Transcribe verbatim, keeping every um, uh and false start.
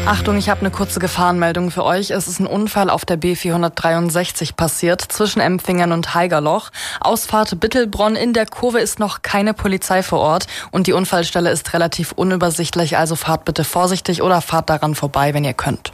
Achtung, ich habe eine kurze Gefahrenmeldung für euch. Es ist ein Unfall auf der B vierhundertdreiundsechzig passiert, zwischen Empfingern und Haigerloch. Ausfahrt Bittelbronn, in der Kurve ist noch keine Polizei vor Ort und die Unfallstelle ist relativ unübersichtlich, also fahrt bitte vorsichtig oder fahrt daran vorbei, wenn ihr könnt.